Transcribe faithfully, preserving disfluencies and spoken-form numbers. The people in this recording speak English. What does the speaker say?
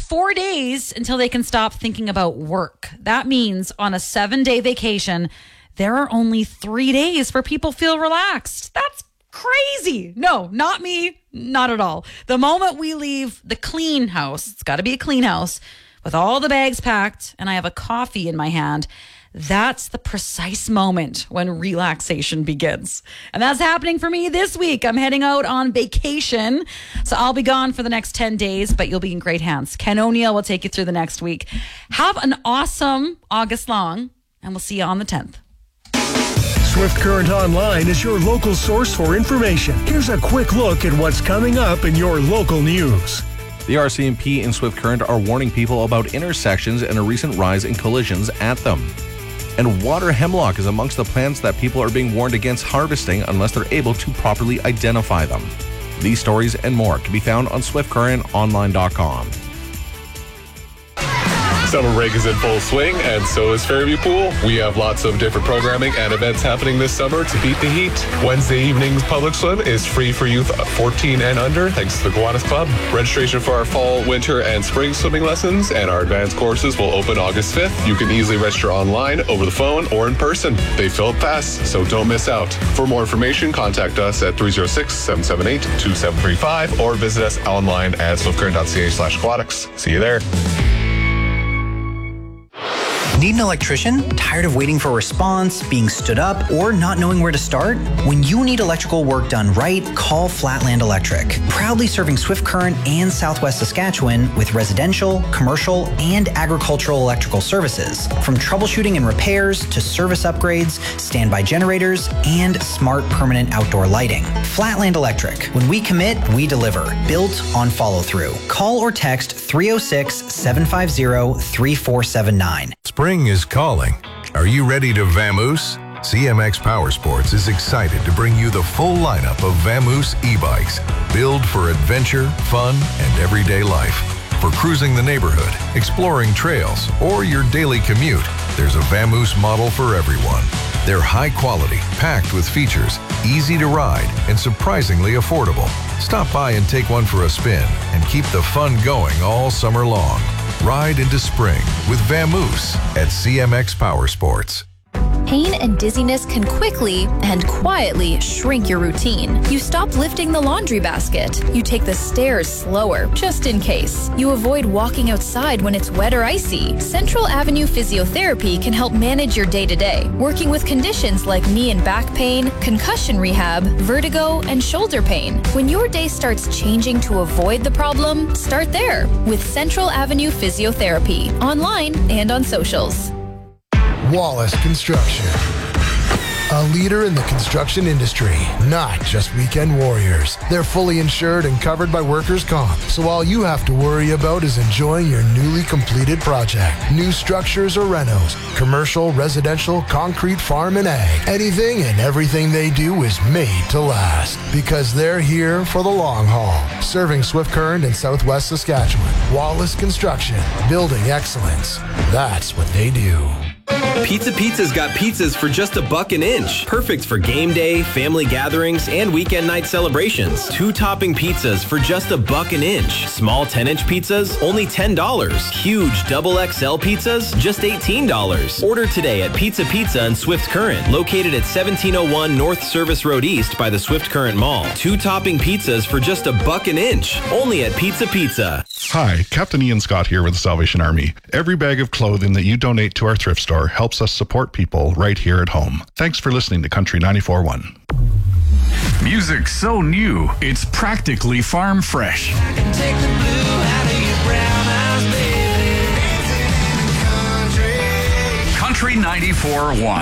four days until they can stop thinking about work. That means on a seven-day vacation, there are only three days where people feel relaxed. That's crazy. No, not me. Not at all. The moment we leave the clean house, it's got to be a clean house, with all the bags packed and I have a coffee in my hand, that's the precise moment when relaxation begins. And that's happening for me this week. I'm heading out on vacation, so I'll be gone for the next ten days, but you'll be in great hands. Ken O'Neill will take you through the next week. Have an awesome August long, and we'll see you on the tenth. Swift Current Online is your local source for information. Here's a quick look at what's coming up in your local news. The R C M P and Swift Current are warning people about intersections and a recent rise in collisions at them. And water hemlock is amongst the plants that people are being warned against harvesting unless they're able to properly identify them. These stories and more can be found on swift current online dot com. Summer break is in full swing, and so is Fairview Pool. We have lots of different programming and events happening this summer to beat the heat. Wednesday evening's public swim is free for youth fourteen and under, thanks to the Kiwanis Club. Registration for our fall, winter, and spring swimming lessons and our advanced courses will open August fifth. You can easily register online, over the phone, or in person. They fill up fast, so don't miss out. For more information, contact us at three oh six, seven seven eight, two seven three five or visit us online at swiftcurrent.ca slash aquatics. See you there. Need an electrician? Tired of waiting for a response, being stood up, or not knowing where to start? When you need electrical work done right, call Flatland Electric. Proudly serving Swift Current and Southwest Saskatchewan with residential, commercial, and agricultural electrical services. From troubleshooting and repairs to service upgrades, standby generators, and smart permanent outdoor lighting. Flatland Electric. When we commit, we deliver. Built on follow-through. Call or text three oh six, seven five zero, three four seven nine. Spring is calling. Are you ready to vamoose? C M X Power Sports is excited to bring you the full lineup of Vamoose e-bikes, built for adventure, fun, and everyday life. For cruising the neighborhood, exploring trails, or your daily commute, there's a Vamoose model for everyone. They're high quality, packed with features, easy to ride, and surprisingly affordable. Stop by and take one for a spin and keep the fun going all summer long. Ride into spring with Vamoose at C M X Power Sports. Pain and dizziness can quickly and quietly shrink your routine. You stop lifting the laundry basket. You take the stairs slower, just in case. You avoid walking outside when it's wet or icy. Central Avenue Physiotherapy can help manage your day-to-day, working with conditions like knee and back pain, concussion rehab, vertigo, and shoulder pain. When your day starts changing to avoid the problem, start there with Central Avenue Physiotherapy, online and on socials. Wallace Construction. A leader in the construction industry, not just weekend warriors. They're fully insured and covered by workers' comp, so all you have to worry about is enjoying your newly completed project. New structures or renos, commercial, residential, concrete, farm, and ag. Anything and everything they do is made to last, because they're here for the long haul. Serving Swift Current in Southwest Saskatchewan. Wallace Construction, building excellence. That's what they do. Pizza Pizza's got pizzas for just a buck an inch. Perfect for game day, family gatherings, and weekend night celebrations. Two topping pizzas for just a buck an inch. Small ten-inch pizzas, only ten dollars. Huge double X L pizzas, just eighteen dollars. Order today at Pizza Pizza in Swift Current, located at seventeen oh one North Service Road East by the Swift Current Mall. Two topping pizzas for just a buck an inch, only at Pizza Pizza. Hi, Captain Ian Scott here with the Salvation Army. Every bag of clothing that you donate to our thrift store helps us support people right here at home. Thanks for listening to Country ninety-four point one. Music so new, it's practically farm fresh. I can take the blue out of your brown eyes, baby. Country ninety-four point one.